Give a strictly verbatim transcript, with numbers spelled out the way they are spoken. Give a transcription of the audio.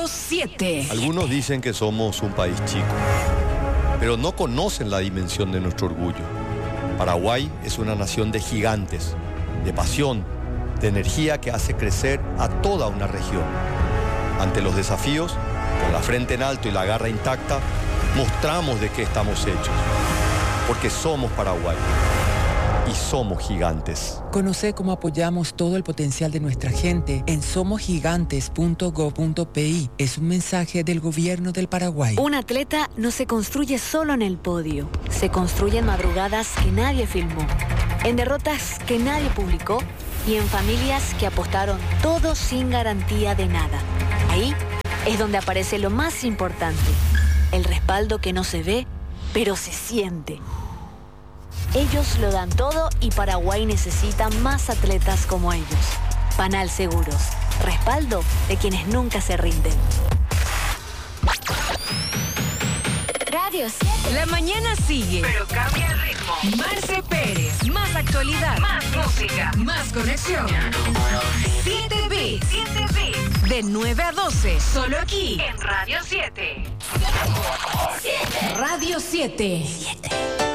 Radio siete. Algunos dicen que somos un país chico, pero no conocen la dimensión de nuestro orgullo. Paraguay es una nación de gigantes, de pasión, de energía que hace crecer a toda una región. Ante los desafíos, con la frente en alto y la garra intacta, mostramos de qué estamos hechos. Porque somos Paraguay y somos gigantes. Conoce cómo apoyamos todo el potencial de nuestra gente en somos gigantes punto gob punto pi. Es un mensaje del gobierno del Paraguay. Un atleta no se construye solo en el podio. Se construye en madrugadas que nadie filmó, en derrotas que nadie publicó y en familias que apostaron todo sin garantía de nada. Ahí es donde aparece lo más importante, el respaldo que no se ve, pero se siente. Ellos lo dan todo y Paraguay necesita más atletas como ellos. Panal Seguros, respaldo de quienes nunca se rinden. Radio siete. La mañana sigue, pero cambia el ritmo. Marce Pérez, más actualidad, más música, más conexión. siete Bits, siete Bits. De nueve a doce, solo aquí en Radio siete. Radio siete. siete.